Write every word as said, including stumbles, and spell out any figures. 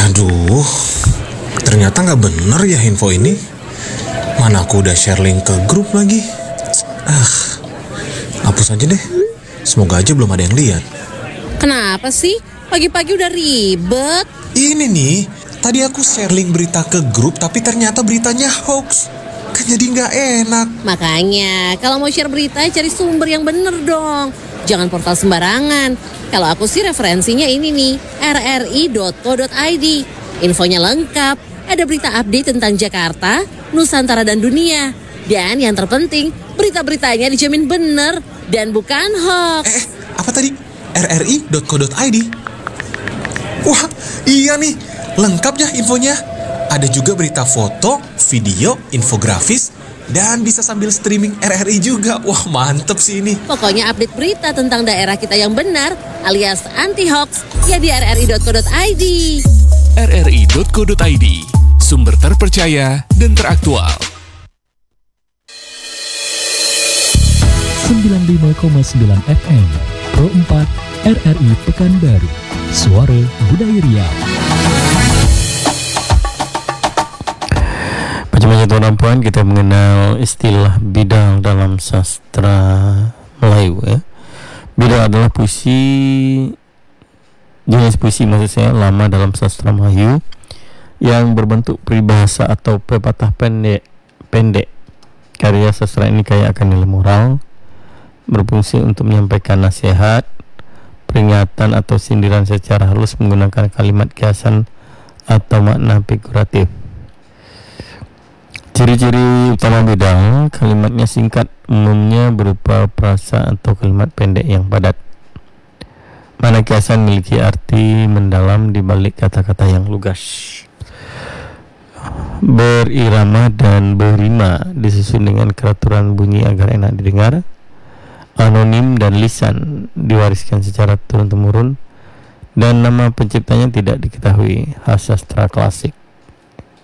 Aduh, ternyata nggak bener ya info ini. Mana aku udah share link ke grup lagi. Ah, hapus aja deh. Semoga aja belum ada yang lihat. Kenapa sih? Pagi-pagi udah ribet. Ini nih, tadi aku share link berita ke grup tapi ternyata beritanya hoax. Kan jadi nggak enak. Makanya, kalau mau share berita cari sumber yang bener dong. Jangan portal sembarangan. Kalau aku sih referensinya ini nih, r r i dot co dot i d. Infonya lengkap, ada berita update tentang Jakarta, Nusantara dan dunia. Dan yang terpenting, berita-beritanya dijamin bener dan bukan hoax. Eh, apa tadi? r r i dot co dot i d. Wah, iya nih, lengkap ya infonya. Ada juga berita foto, video, infografis, dan bisa sambil streaming R R I juga. Wah, mantep sih ini. Pokoknya update berita tentang daerah kita yang benar alias anti-hoax ya di r r i dot co dot i d. r r i dot co dot i d, sumber terpercaya dan teraktual. sembilan puluh lima koma sembilan F M Pro empat R R I Pekanbaru, Suara Budaya Riau. Macam-macam tuan dan puan, kita mengenal istilah bidal dalam sastra Melayu ya. Bidal adalah puisi, jenis puisi maksud saya, lama dalam sastra Melayu yang berbentuk peribahasa atau pepatah pendek. pendek. Karya sastra ini kaya akan nilai moral, berfungsi untuk menyampaikan nasihat, peringatan atau sindiran secara halus menggunakan kalimat kiasan atau makna figuratif. Ciri-ciri utama bidal, kalimatnya singkat, umumnya berupa frasa atau kalimat pendek yang padat. Mana kiasan memiliki arti mendalam di balik kata-kata yang lugas. Berirama dan berima disusun dengan keraturan bunyi agar enak didengar. Anonim dan lisan diwariskan secara turun-temurun, dan nama penciptanya tidak diketahui. Khas sastra klasik.